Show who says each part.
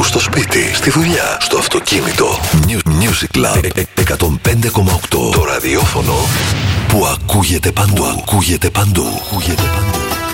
Speaker 1: ακούς στο σπίτι, στη δουλειά, στο αυτοκίνητο. Music Club 105,8. Το ραδιόφωνο που ακούγεται παντού.